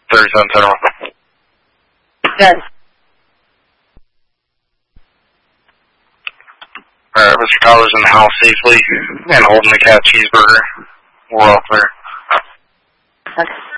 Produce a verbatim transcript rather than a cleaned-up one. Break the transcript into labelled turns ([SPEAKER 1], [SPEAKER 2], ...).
[SPEAKER 1] thirty-seven Center.
[SPEAKER 2] Good.
[SPEAKER 1] Alright, Mister Tyler's in the house safely and holding the cat cheeseburger. We're all clear.
[SPEAKER 2] Okay.